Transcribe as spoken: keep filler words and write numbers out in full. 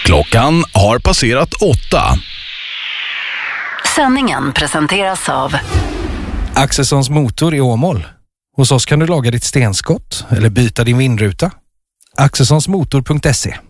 Klockan har passerat åtta. Sändningen presenteras av Axelssons motor i Åmål. Hos oss kan du laga ditt stenskott eller byta din vindruta. axelssonsmotor punkt se